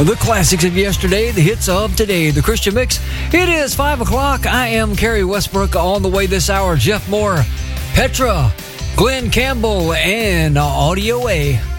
The classics of yesterday, the hits of today, the Christian Mix. It is 5 o'clock. I am Kerry Westbrook. On the way this hour, Jeff Moore, Petra, Glenn Campbell, and Audio A.